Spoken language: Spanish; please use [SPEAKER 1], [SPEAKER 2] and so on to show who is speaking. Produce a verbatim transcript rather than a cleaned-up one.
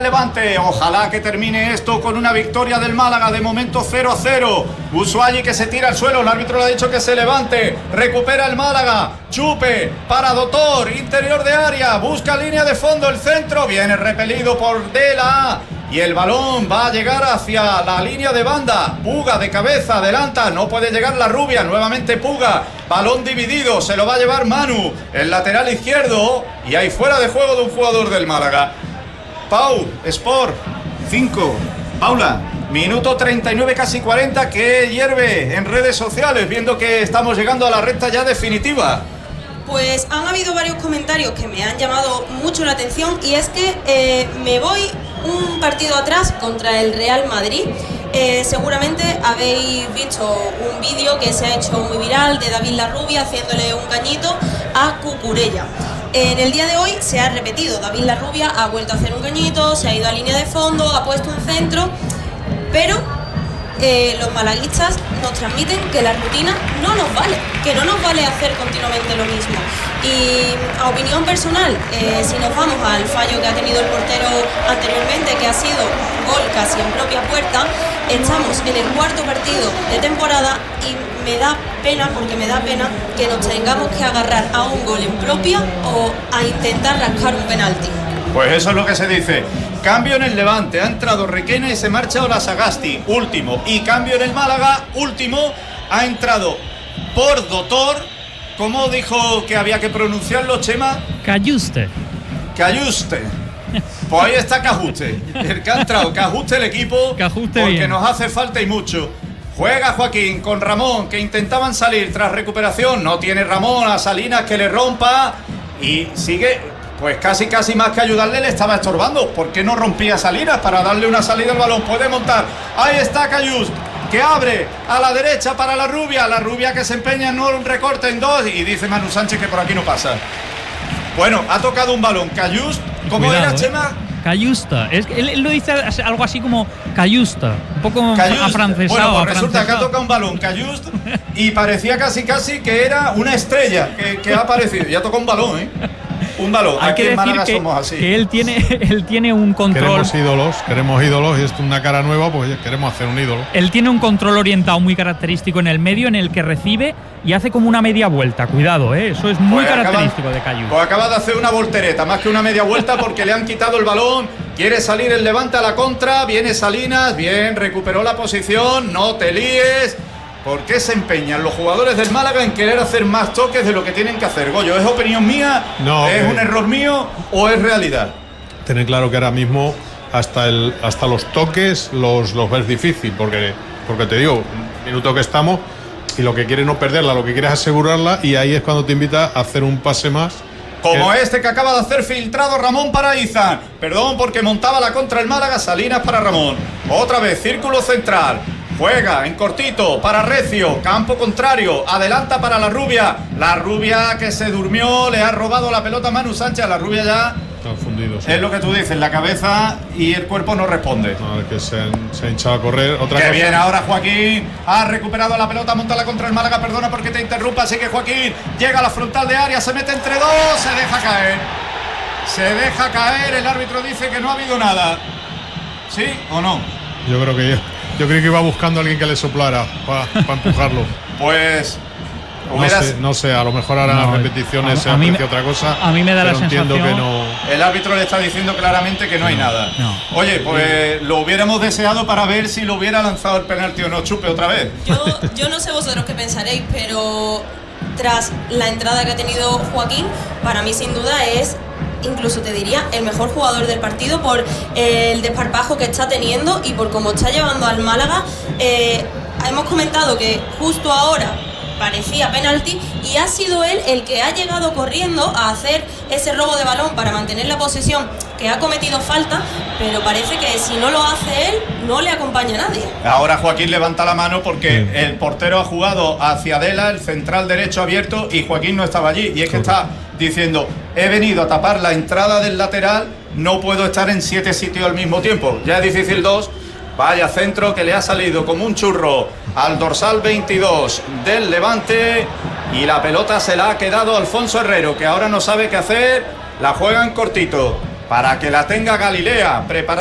[SPEAKER 1] Levante, ojalá que termine esto con una victoria del Málaga, de momento cero a cero. Ushuayi que se tira al suelo, el árbitro le ha dicho que se levante, recupera el Málaga, Chupe para Doctor, interior de área, busca línea de fondo, el centro, viene repelido por Dela y el balón va a llegar hacia la línea de banda. Puga de cabeza, adelanta, no puede llegar la rubia, nuevamente Puga, balón dividido, se lo va a llevar Manu, el lateral izquierdo, y hay fuera de juego de un jugador del Málaga. Pau, Sport, cinco. Paula, minuto treinta y nueve, casi cuarenta, que hierve en redes sociales, viendo que estamos llegando a la recta ya definitiva.
[SPEAKER 2] Pues han habido varios comentarios que me han llamado mucho la atención, y es que eh, me voy un partido atrás contra el Real Madrid. Eh, seguramente habéis visto un vídeo que se ha hecho muy viral de David Larrubia haciéndole un cañito a Cucurella. En el día de hoy se ha repetido, David Larrubia ha vuelto a hacer un cañito, se ha ido a línea de fondo, ha puesto un centro, pero eh, los malaguistas nos transmiten que la rutina no nos vale, que no nos vale hacer continuamente lo mismo. Y a opinión personal, eh, si nos vamos al fallo que ha tenido el portero anteriormente, que ha sido gol casi en propia puerta, estamos en el cuarto partido de temporada y me da pena, porque me da pena que nos tengamos que agarrar a un gol en propia o a intentar rascar un penalti.
[SPEAKER 1] Pues eso es lo que se dice. Cambio en el Levante, ha entrado Requena y se marcha Olasagasti, último. Y cambio en el Málaga, último, ha entrado por Doctor. ¿Cómo dijo que había que pronunciarlo, Chema?
[SPEAKER 3] Cayuste.
[SPEAKER 1] Cayuste. Pues ahí está Cajuste, el que ha entrado, que ajuste el equipo,
[SPEAKER 3] Cajuste
[SPEAKER 1] porque
[SPEAKER 3] bien.
[SPEAKER 1] nos hace falta y mucho. Juega Joaquín con Ramón, que intentaban salir tras recuperación, no tiene Ramón a Salinas que le rompa y sigue, pues casi casi más que ayudarle le estaba estorbando. ¿Por qué no rompía Salinas para darle una salida al balón? Puede montar, ahí está Cayús, que abre a la derecha para la rubia, la rubia que se empeña en un recorte en dos, y dice Manu Sánchez que por aquí no pasa. Bueno, ha tocado un balón, Cayús, ¿cómo
[SPEAKER 3] Cuidado,
[SPEAKER 1] era,
[SPEAKER 3] eh.
[SPEAKER 1] Chema?
[SPEAKER 3] Cayusta, es que él, él lo dice algo así como Cayusta, un poco
[SPEAKER 1] Cayust.
[SPEAKER 3] afrancesado.
[SPEAKER 1] Bueno, pues resulta
[SPEAKER 3] afrancesado.
[SPEAKER 1] que ha tocado un balón Cayust y parecía casi casi que era una estrella que, que ha aparecido. Ya tocó un balón, ¿eh? Un balón.
[SPEAKER 3] Hay
[SPEAKER 1] Aquí
[SPEAKER 3] que
[SPEAKER 1] en
[SPEAKER 3] decir
[SPEAKER 1] Málaga
[SPEAKER 3] que,
[SPEAKER 1] somos así.
[SPEAKER 3] que él tiene, él tiene un control.
[SPEAKER 4] Queremos ídolos, queremos ídolos y esto es una cara nueva, pues queremos hacer un ídolo.
[SPEAKER 3] Él tiene un control orientado muy característico en el medio, en el que recibe y hace como una media vuelta. Cuidado, ¿eh? Eso es muy
[SPEAKER 1] Pues
[SPEAKER 3] característico
[SPEAKER 1] acaba,
[SPEAKER 3] de Cayús.
[SPEAKER 1] Pues acaba de hacer una voltereta, más que una media vuelta, porque le han quitado el balón. Quiere salir el Levante a la contra. Viene Salinas, bien, recuperó la posición. No te líes. ¿Por qué se empeñan los jugadores del Málaga en querer hacer más toques de lo que tienen que hacer? Goyo, ¿es opinión mía?
[SPEAKER 4] No,
[SPEAKER 1] ¿Es
[SPEAKER 4] eh,
[SPEAKER 1] un error mío o es realidad?
[SPEAKER 4] Tener claro que ahora mismo hasta el hasta los toques los, los ves difícil, porque, porque te digo, un minuto que estamos y lo que quiere es no perderla, lo que quiere es asegurarla, y ahí es cuando te invita a hacer un pase más.
[SPEAKER 1] Como
[SPEAKER 4] Eh,
[SPEAKER 1] este que acaba de hacer filtrado Ramón para Izan. Perdón, porque montaba la contra el Málaga. Salinas para Ramón. Otra vez, círculo central. Juega en cortito para Recio. Campo contrario. Adelanta para la rubia. La rubia que se durmió. Le ha robado la pelota a Manu Sánchez. La rubia ya
[SPEAKER 4] Están fundidos. ¿sí?
[SPEAKER 1] es lo que tú dices. La cabeza y el cuerpo no responde.
[SPEAKER 4] No, es que se han, se han hinchado a correr. Otra
[SPEAKER 1] Que
[SPEAKER 4] cosa.
[SPEAKER 1] bien ahora Joaquín, ha recuperado la pelota, monta la contra el Málaga, perdona porque te interrumpa, así que Joaquín llega a la frontal de área, se mete entre dos, se deja caer, se deja caer, el árbitro dice que no ha habido nada, ¿sí o no?
[SPEAKER 4] Yo creo que yo, yo creo que iba buscando a alguien que le soplara para empujarlo.
[SPEAKER 1] Pues
[SPEAKER 4] No
[SPEAKER 1] hubieras-
[SPEAKER 4] sé, no sé, a lo mejor ahora
[SPEAKER 3] No,
[SPEAKER 4] las repeticiones
[SPEAKER 3] a-
[SPEAKER 4] se
[SPEAKER 3] a mí
[SPEAKER 4] aprecia
[SPEAKER 3] me-
[SPEAKER 4] otra cosa.
[SPEAKER 3] a mí me da la
[SPEAKER 4] pero entiendo
[SPEAKER 3] sensación-
[SPEAKER 4] que no.
[SPEAKER 1] el árbitro le está diciendo claramente que no hay nada.
[SPEAKER 3] no.
[SPEAKER 1] Oye, pues lo hubiéramos deseado para ver si lo hubiera lanzado el penalti o no. Chupe otra vez.
[SPEAKER 2] Yo, yo no sé vosotros qué pensaréis, pero tras la entrada que ha tenido Joaquín, para mí sin duda es, incluso te diría, el mejor jugador del partido por el desparpajo que está teniendo y por cómo está llevando al Málaga. Eh, hemos comentado que justo ahora parecía penalti y ha sido él el que ha llegado corriendo a hacer ese robo de balón para mantener la posesión, que ha cometido falta, pero parece que si no lo hace él, no le acompaña nadie.
[SPEAKER 1] Ahora Joaquín levanta la mano porque el portero ha jugado hacia Dela, el central derecho abierto, y Joaquín no estaba allí. Y es que está diciendo, he venido a tapar la entrada del lateral, no puedo estar en siete sitios al mismo tiempo. Ya es difícil dos. Vaya centro que le ha salido como un churro al dorsal veintidós del Levante, y la pelota se la ha quedado Alfonso Herrero, que ahora no sabe qué hacer. La juega en cortito para que la tenga Galilea preparada.